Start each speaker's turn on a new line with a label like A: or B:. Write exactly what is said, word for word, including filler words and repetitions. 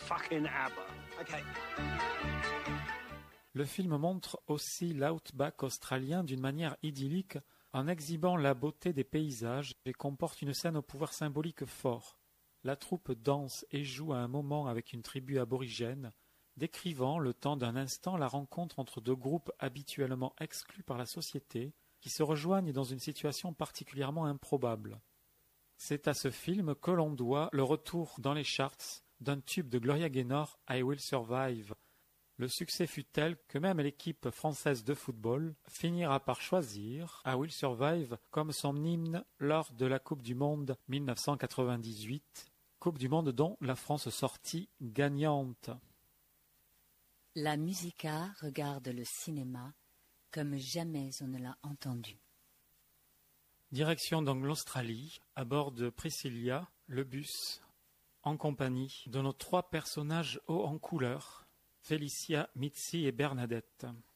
A: fucking ABBA. Okay.
B: Le film montre aussi l'outback australien d'une manière idyllique en exhibant la beauté des paysages et comporte une scène au pouvoir symbolique fort. La troupe danse et joue à un moment avec une tribu aborigène, décrivant le temps d'un instant la rencontre entre deux groupes habituellement exclus par la société qui se rejoignent dans une situation particulièrement improbable. C'est à ce film que l'on doit le retour dans les charts d'un tube de Gloria Gaynor, I Will Survive. Le succès fut tel que même l'équipe française de football finira par choisir I Will Survive comme son hymne lors de la Coupe du Monde mille neuf cent quatre-vingt-dix-huit, Coupe du Monde dont la France sortit gagnante.
C: La Musica regarde le cinéma comme jamais on ne l'a entendu.
B: Direction donc l'Australie, à bord de Priscilla, le bus, en compagnie de nos trois personnages hauts en couleur, Félicia, Mitzi et Bernadette.